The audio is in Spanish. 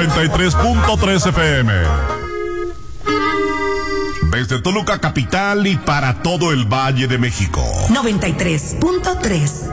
93.3 FM. Desde Toluca capital y para todo el Valle de México. 93.3.